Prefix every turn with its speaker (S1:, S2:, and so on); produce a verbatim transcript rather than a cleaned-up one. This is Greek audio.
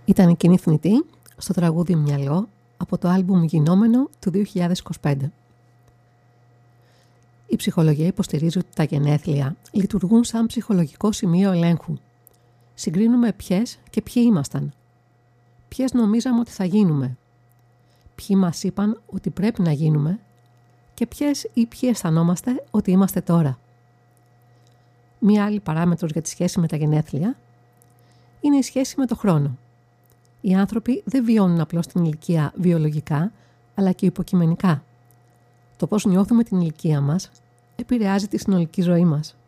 S1: Ήταν εκείνη θνητή στο τραγούδι «Μυαλό» από το άλμπουμ «Γινόμενο» του δύο χιλιάδες είκοσι πέντε. Η ψυχολογία υποστηρίζει ότι τα γενέθλια λειτουργούν σαν ψυχολογικό σημείο ελέγχου. Συγκρίνουμε ποιες και ποιοι ήμασταν. Ποιες νομίζαμε ότι θα γίνουμε. Ποιοι μας είπαν ότι πρέπει να γίνουμε και ποιες ή ποιοι αισθανόμαστε ότι είμαστε τώρα. Μία άλλη παράμετρος για τη σχέση με τα γενέθλια είναι η σχέση με το χρόνο. Οι άνθρωποι δεν βιώνουν απλώς την ηλικία βιολογικά, αλλά και υποκειμενικά. Το πώς νιώθουμε την ηλικία μας επηρεάζει τη συνολική ζωή μας.